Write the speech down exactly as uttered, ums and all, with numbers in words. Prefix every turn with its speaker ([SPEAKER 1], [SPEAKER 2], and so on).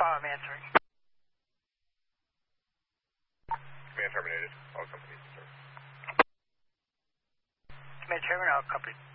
[SPEAKER 1] I'm answering.
[SPEAKER 2] Command terminated. All companies.
[SPEAKER 1] Command Chairman, all companies.